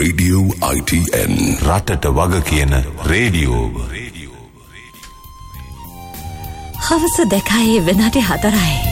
Radio ITN රටට වග කියන රේඩියෝ. හවස 2:04